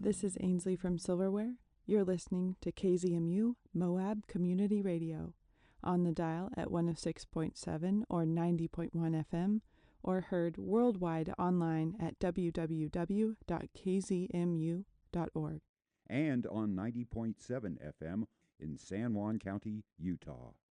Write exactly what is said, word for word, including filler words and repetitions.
This is Ainsley from Silverware. You're listening to K Z M U Moab Community Radio on the dial at one oh six point seven or ninety point one F M, or heard worldwide online at w w w dot k z m u dot org. And on ninety point seven F M in San Juan County, Utah.